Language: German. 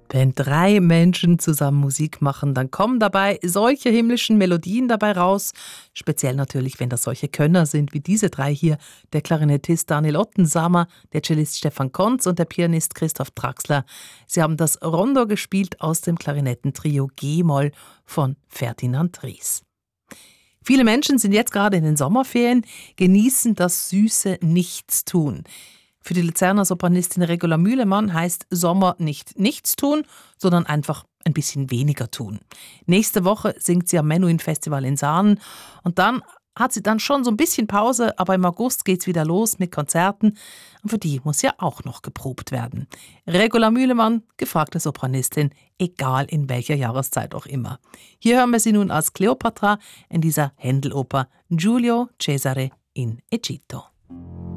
Wenn drei Menschen zusammen Musik machen, dann kommen dabei solche himmlischen Melodien dabei raus. Speziell natürlich, wenn das solche Könner sind wie diese drei hier. Der Klarinettist Daniel Ottensamer, der Cellist Stefan Konz und der Pianist Christoph Traxler. Sie haben das Rondo gespielt aus dem Klarinettentrio G-Moll von Ferdinand Ries. Viele Menschen sind jetzt gerade in den Sommerferien, genießen das süße Nichtstun. Für die Luzerner Sopranistin Regula Mühlemann heißt Sommer nicht nichts tun, sondern einfach ein bisschen weniger tun. Nächste Woche singt sie am Menuhin Festival in Saanen und dann hat sie dann schon so ein bisschen Pause, aber im August geht's wieder los mit Konzerten und für die muss ja auch noch geprobt werden. Regula Mühlemann, gefragte Sopranistin, egal in welcher Jahreszeit auch immer. Hier hören wir sie nun als Kleopatra in dieser Händel-Oper Giulio Cesare in Egitto.